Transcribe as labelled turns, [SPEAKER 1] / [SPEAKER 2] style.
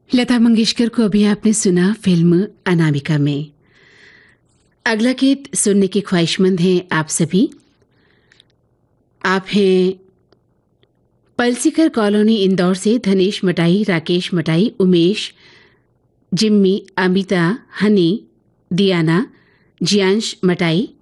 [SPEAKER 1] लता मंगेशकर को अभी आपने सुना फिल्म अनामिका में। अगला गीत सुनने की ख्वाहिशमंद हैं आप सभी। आप हैं पलसीकर कॉलोनी इंदौर से धनेश मटाई, राकेश मटाई, उमेश, जिम्मी, अमिता, हनी, दियाना, जियांश मटाई,